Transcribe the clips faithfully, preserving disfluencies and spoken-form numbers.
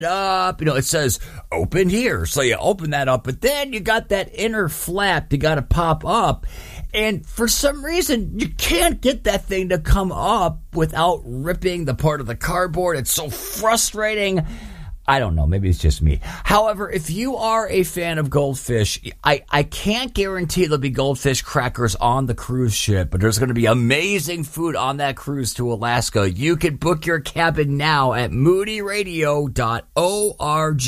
up, you know, it says open here. So you open that up, but then you got that inner flap you got to pop up. And for some reason, you can't get that thing to come up without ripping the part of the cardboard. It's so frustrating. I don't know. Maybe it's just me. However, if you are a fan of goldfish, I, I can't guarantee there'll be goldfish crackers on the cruise ship, but there's going to be amazing food on that cruise to Alaska. You can book your cabin now at moody radio dot org.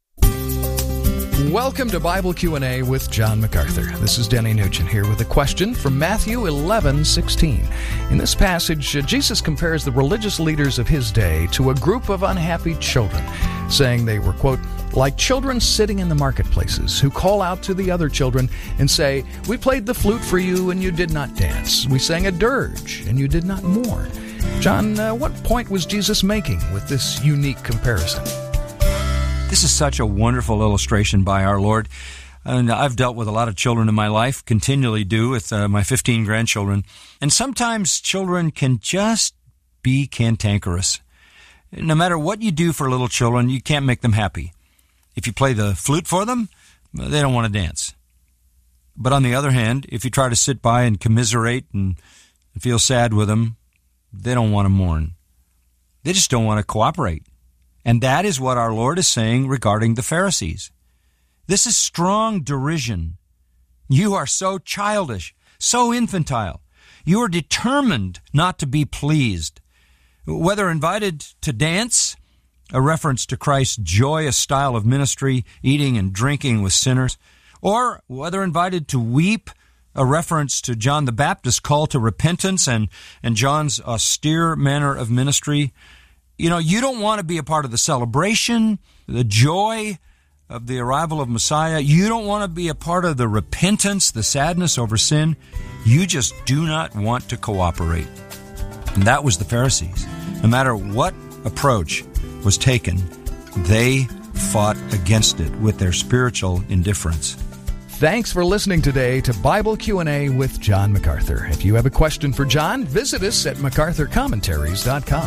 Welcome to Bible Q and A with John MacArthur. This is Denny Nugent here with a question from Matthew eleven sixteen. In this passage, Jesus compares the religious leaders of his day to a group of unhappy children, saying they were, quote, like children sitting in the marketplaces who call out to the other children and say, we played the flute for you and you did not dance. We sang a dirge and you did not mourn. John, uh, what point was Jesus making with this unique comparison? This is such a wonderful illustration by our Lord. And I've dealt with a lot of children in my life, continually do with uh, my fifteen grandchildren. And sometimes children can just be cantankerous. No matter what you do for little children, you can't make them happy. If you play the flute for them, they don't want to dance. But on the other hand, if you try to sit by and commiserate and feel sad with them, they don't want to mourn. They just don't want to cooperate. And that is what our Lord is saying regarding the Pharisees. This is strong derision. You are so childish, so infantile. You are determined not to be pleased. Whether invited to dance, a reference to Christ's joyous style of ministry, eating and drinking with sinners, or whether invited to weep, a reference to John the Baptist's call to repentance and, and John's austere manner of ministry. You know, you don't want to be a part of the celebration, the joy of the arrival of Messiah. You don't want to be a part of the repentance, the sadness over sin. You just do not want to cooperate. And that was the Pharisees. No matter what approach was taken, they fought against it with their spiritual indifference. Thanks for listening today to Bible Q and A with John MacArthur. If you have a question for John, visit us at macarthur commentaries dot com.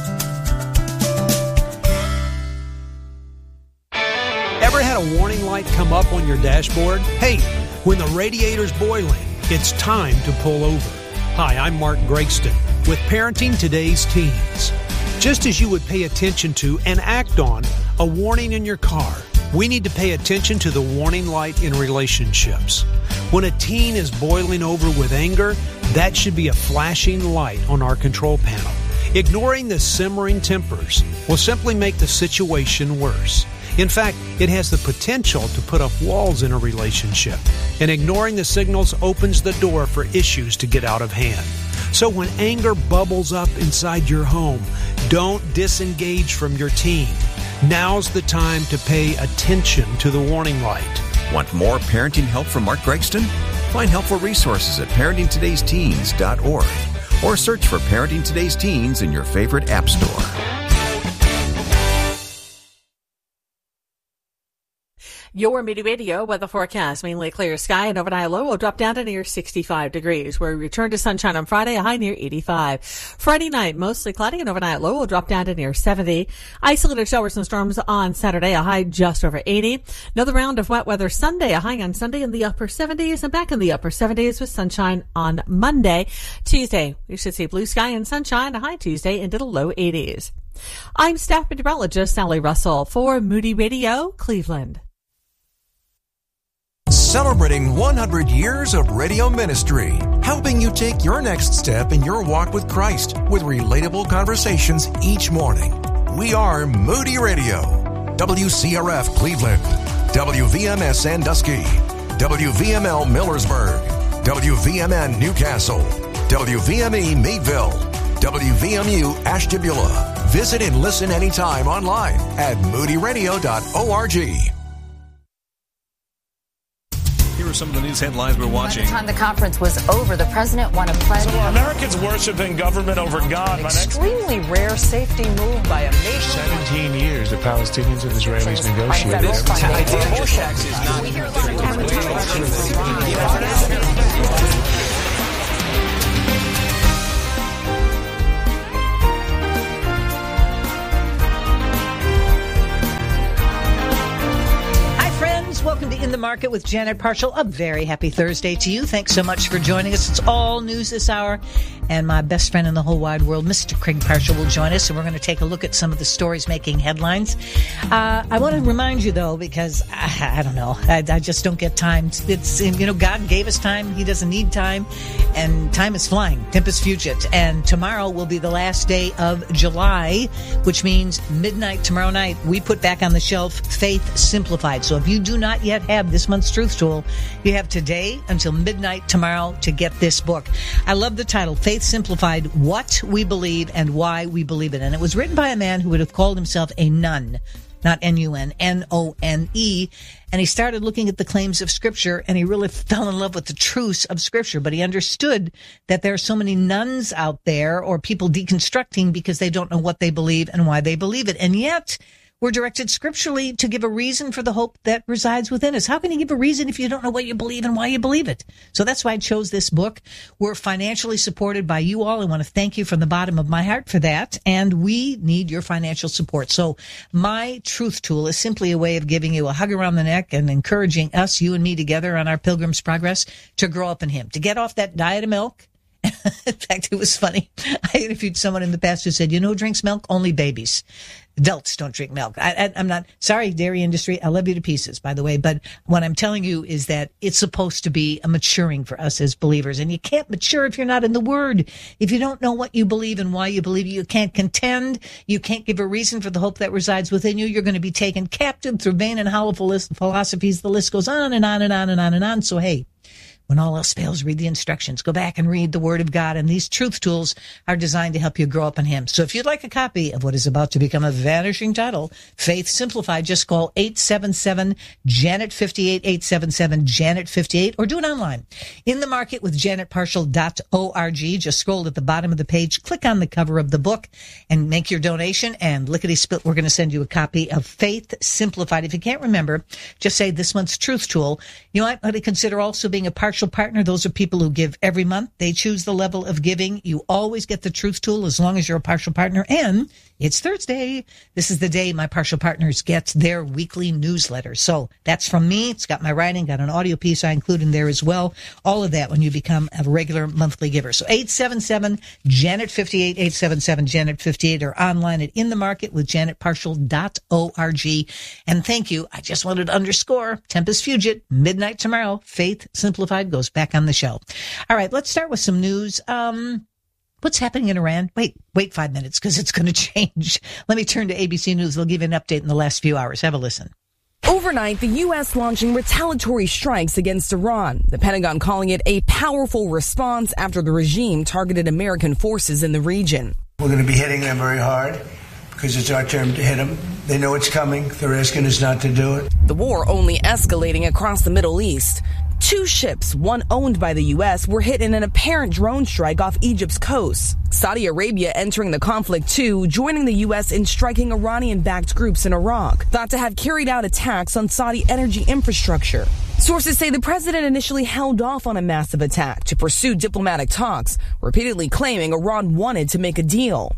Ever had a warning light come up on your dashboard? Hey, when the radiator's boiling, it's time to pull over. Hi, I'm Mark Gregston with Parenting Today's Teens. Just as you would pay attention to and act on a warning in your car, we need to pay attention to the warning light in relationships. When a teen is boiling over with anger, that should be a flashing light on our control panel. Ignoring the simmering tempers will simply make the situation worse. In fact, it has the potential to put up walls in a relationship, and ignoring the signals opens the door for issues to get out of hand. So when anger bubbles up inside your home, don't disengage from your teen. Now's the time to pay attention to the warning light. Want more parenting help from Mark Gregston? Find helpful resources at parenting todays teens dot org or search for Parenting Today's Teens in your favorite app store. Your Moody Radio weather forecast, mainly clear sky and overnight low will drop down to near sixty-five degrees. We'll return to sunshine on Friday, a high near eighty-five. Friday night, mostly cloudy and overnight low will drop down to near seventy. Isolated showers and storms on Saturday, a high just over eighty. Another round of wet weather Sunday, a high on Sunday in the upper seventies and back in the upper seventies with sunshine on Monday. Tuesday, we should see blue sky and sunshine, a high Tuesday into the low eighties. I'm staff meteorologist Sally Russell for Moody Radio, Cleveland. Celebrating one hundred years of radio ministry, helping you take your next step in your walk with Christ with relatable conversations each morning. We are Moody Radio, W C R F Cleveland, W V M S Sandusky, W V M L Millersburg, W V M N Newcastle, W V M E Meadville, W V M U Ashtabula. Visit and listen anytime online at moody radio dot org. Here are some of the news headlines we're watching. By the time the conference was over, the president won a pledge. So Americans worshiping government over God. An extremely rare safety move by a nation. seventeen years the Palestinians and Israelis negotiated. This Market with Janet Parshall. A very happy Thursday to you. Thanks so much for joining us. It's all news this hour. And my best friend in the whole wide world, Mister Craig Parshall, will join us. And we're going to take a look at some of the stories making headlines. Uh, I want to remind you, though, because I, I don't know. I, I just don't get time. It's, you know, God gave us time. He doesn't need time. And time is flying. Tempus fugit. And tomorrow will be the last day of July, which means midnight tomorrow night. We put back on the shelf Faith Simplified. So if you do not yet have this month's Truth Tool, you have today until midnight tomorrow to get this book. I love the title, Faith Simplified, What We Believe and Why We Believe It. And it was written by a man who would have called himself a nun, not N U N, N O N E. And he started looking at the claims of Scripture, and he really fell in love with the truths of Scripture. But he understood that there are so many nuns out there, or people deconstructing because they don't know what they believe and why they believe it. And yet, we're directed scripturally to give a reason for the hope that resides within us. How can you give a reason if you don't know what you believe and why you believe it? So that's why I chose this book. We're financially supported by you all. I want to thank you from the bottom of my heart for that. And we need your financial support. So my Truth Tool is simply a way of giving you a hug around the neck and encouraging us, you and me together on our Pilgrim's Progress, to grow up in Him, to get off that diet of milk. In fact, it was funny. I interviewed someone in the past who said, you know who drinks milk? Only babies. Adults don't drink milk. I, I, I'm not sorry, dairy industry. I love you to pieces, by the way. But what I'm telling you is that it's supposed to be a maturing for us as believers. And you can't mature if you're not in the Word. If you don't know what you believe and why you believe it, you can't contend. You can't give a reason for the hope that resides within you. You're going to be taken captive through vain and hollow philosophies. The list goes on and on and on and on and on. So, hey, when all else fails, read the instructions. Go back and read the Word of God. And these truth tools are designed to help you grow up in Him. So if you'd like a copy of what is about to become a vanishing title, Faith Simplified, just call eight seven seven, Janet fifty-eight, eight seven seven, Janet fifty-eight, or do it online. In the Market with Janet Parshall dot org. Just scroll at the bottom of the page, click on the cover of the book, and make your donation. And lickety-split, we're going to send you a copy of Faith Simplified. If you can't remember, just say this month's Truth Tool. You might want to consider also being a partial partner. Those are people who give every month. They choose the level of giving. You always get the Truth Tool as long as you're a partial partner. And it's Thursday. This is the day my partial partners get their weekly newsletter. So that's from me. It's got my writing, got an audio piece I include in there as well. All of that when you become a regular monthly giver. So eight seven seven, Janet fifty-eight, eight seven seven, Janet fifty-eight, or online at In the Market with Janet Parshall dot org. And thank you. I just wanted to underscore Tempus Fugit, midnight tomorrow. Faith Simplified goes back on the shelf. All right, let's start with some news. Um, what's happening in Iran? Wait, wait five minutes because it's going to change. Let me turn to A B C News. They'll give you an update in the last few hours. Have a listen. Overnight, the U S launching retaliatory strikes against Iran, the Pentagon calling it a powerful response after the regime targeted American forces in the region. We're going to be hitting them very hard because it's our turn to hit them. They know it's coming. They're asking us not to do it. The war only escalating across the Middle East. Two ships, one owned by the U S, were hit in an apparent drone strike off Egypt's coast. Saudi Arabia entering the conflict too, joining the U S in striking Iranian-backed groups in Iraq, thought to have carried out attacks on Saudi energy infrastructure. Sources say the president initially held off on a massive attack to pursue diplomatic talks, repeatedly claiming Iran wanted to make a deal.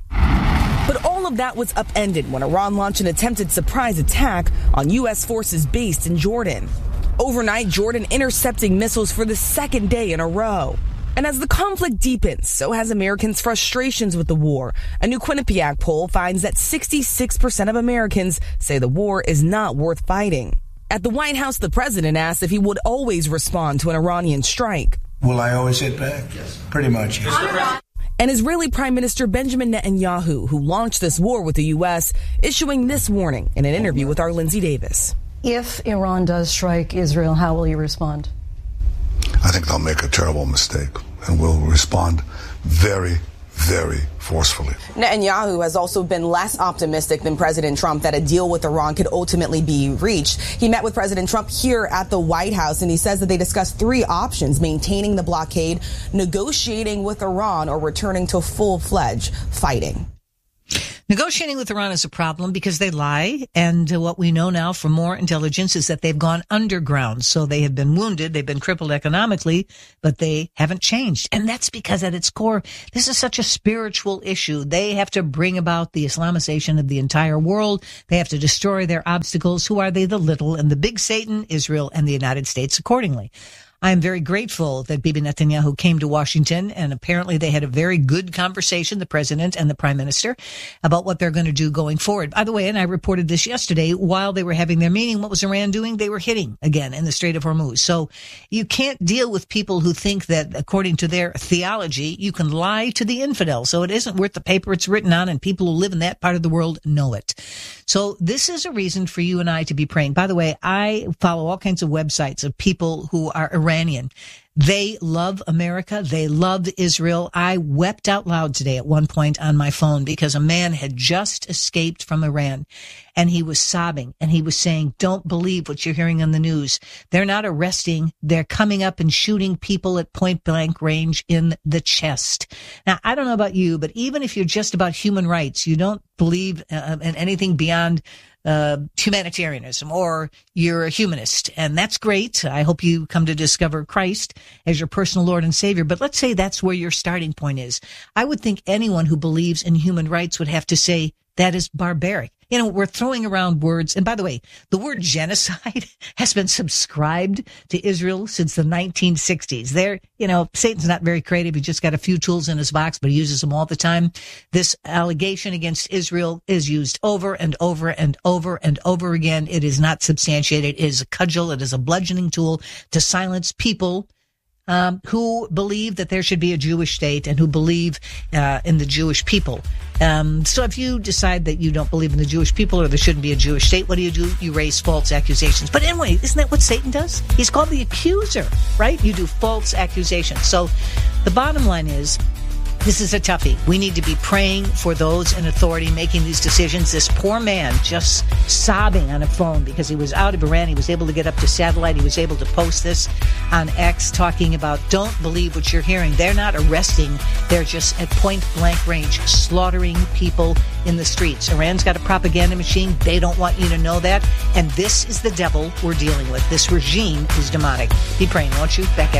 But all of that was upended when Iran launched an attempted surprise attack on U S forces based in Jordan. Overnight, Jordan intercepting missiles for the second day in a row. And as the conflict deepens, so has Americans' frustrations with the war. A new Quinnipiac poll finds that sixty-six percent of Americans say the war is not worth fighting. At the White House, the president asked if he would always respond to an Iranian strike. Will I always hit back? Yes. Pretty much, yes. And Israeli Prime Minister Benjamin Netanyahu, who launched this war with the U S, issuing this warning in an interview with our Lindsay Davis. If Iran does strike Israel, how will you respond? I think they'll make a terrible mistake, and we'll respond very, very forcefully. Netanyahu has also been less optimistic than President Trump that a deal with Iran could ultimately be reached. He met with President Trump here at the White House, and he says that they discussed three options: maintaining the blockade, negotiating with Iran, or returning to full-fledged fighting. Negotiating with Iran is a problem because they lie, and uh, what we know now from more intelligence is that they've gone underground. So they have been wounded, they've been crippled economically, but they haven't changed. And that's because at its core, this is such a spiritual issue. They have to bring about the Islamization of the entire world. They have to destroy their obstacles. Who are they? The little and the big Satan, Israel, and the United States accordingly. I am very grateful that Bibi Netanyahu came to Washington, and apparently they had a very good conversation, the president and the prime minister, about what they're going to do going forward. By the way, and I reported this yesterday, while they were having their meeting, what was Iran doing? They were hitting again in the Strait of Hormuz. So you can't deal with people who think that, according to their theology, you can lie to the infidel. So it isn't worth the paper it's written on, and people who live in that part of the world know it. So this is a reason for you and I to be praying. By the way, I follow all kinds of websites of people who are Iranian. They love America. They love Israel. I wept out loud today at one point on my phone because a man had just escaped from Iran, and he was sobbing, and he was saying, don't believe what you're hearing on the news. They're not arresting. They're coming up and shooting people at point blank range in the chest. Now, I don't know about you, but even if you're just about human rights, you don't believe uh, in anything beyond Uh, humanitarianism, or you're a humanist, and that's great. I hope you come to discover Christ as your personal Lord and Savior. But let's say that's where your starting point is. I would think anyone who believes in human rights would have to say that is barbaric. You know, we're throwing around words. And by the way, the word genocide has been subscribed to Israel since the nineteen sixties. There, you know, Satan's not very creative. He just got a few tools in his box, but he uses them all the time. This allegation against Israel is used over and over and over and over again. It is not substantiated. It is a cudgel. It is a bludgeoning tool to silence people Um, who believe that there should be a Jewish state and who believe uh, in the Jewish people. Um, so if you decide that you don't believe in the Jewish people or there shouldn't be a Jewish state, what do you do? You raise false accusations. But anyway, isn't that what Satan does? He's called the accuser, right? You do false accusations. So the bottom line is, this is a toughie. We need to be praying for those in authority making these decisions. This poor man just sobbing on a phone because he was out of Iran. He was able to get up to satellite. He was able to post this on X talking about don't believe what you're hearing. They're not arresting. They're just at point blank range slaughtering people in the streets. Iran's got a propaganda machine. They don't want you to know that. And this is the devil we're dealing with. This regime is demonic. Be praying, won't you? Back after.